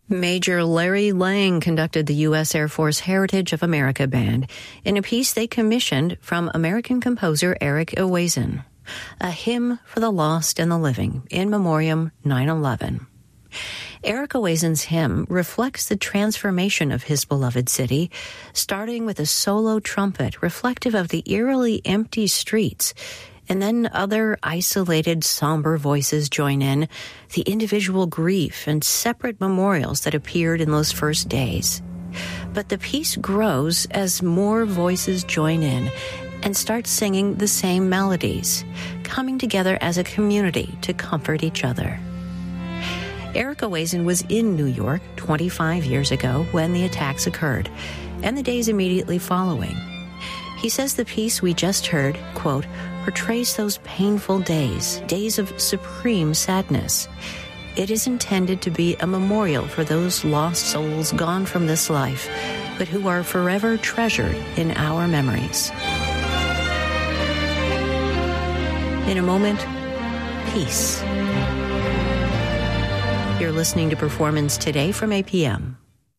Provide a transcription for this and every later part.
Major Larry Lang conducted the U.S. Air Force Heritage of America Band in a piece they commissioned from American composer Eric Owasin, A Hymn for the Lost and the Living, in memoriam 9/11. Eric Owasin's hymn reflects the transformation of his beloved city, starting with a solo trumpet reflective of the eerily empty streets, and then other isolated, somber voices join in, the individual grief and separate memorials that appeared in those first days. But the piece grows as more voices join in and start singing the same melodies, coming together as a community to comfort each other. Eric Owasin was in New York 25 years ago when the attacks occurred, and the days immediately following. He says the piece we just heard, quote, portrays those painful days, days of supreme sadness. It is intended to be a memorial for those lost souls gone from this life, but who are forever treasured in our memories. In a moment, peace. You're listening to Performance Today from APM.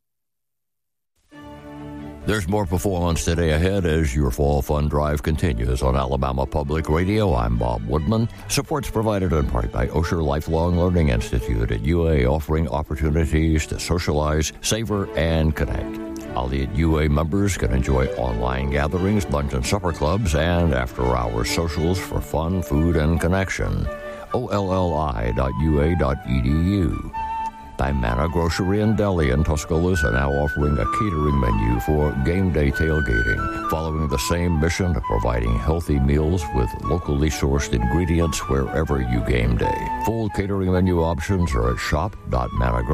There's more Performance Today ahead as your Fall Fun Drive continues on Alabama Public Radio. I'm Bob Woodman. Support's provided in part by Osher Lifelong Learning Institute at UA, offering opportunities to socialize, savor, and connect. Alliant UA members can enjoy online gatherings, lunch and supper clubs, and after-hours socials for fun, food, and connection. olli.ua.edu. By Manna Grocery and Deli in Tuscaloosa, now offering a catering menu for game day tailgating, following the same mission of providing healthy meals with locally sourced ingredients wherever you game day. Full catering menu options are at shop.mannagrocery.com.